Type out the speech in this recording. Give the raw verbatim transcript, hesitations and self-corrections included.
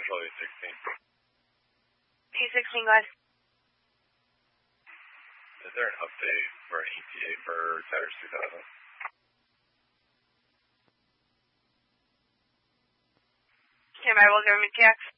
Central A sixteen. A sixteen, go ahead. Is there an update for an E T A for Tires two thousand? Stand by, we'll government T X.